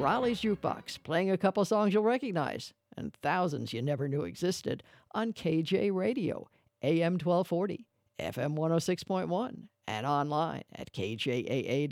Raleigh's Jukebox, playing a couple songs you'll recognize, and thousands you never knew existed on KJ Radio, AM 1240, FM 106.1, and online at kjaa.com.